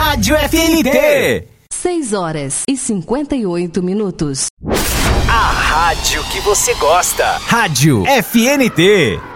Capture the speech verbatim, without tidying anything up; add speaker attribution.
Speaker 1: Rádio F N T.
Speaker 2: seis horas e cinquenta e oito minutos.
Speaker 1: A rádio que você gosta. Rádio F N T.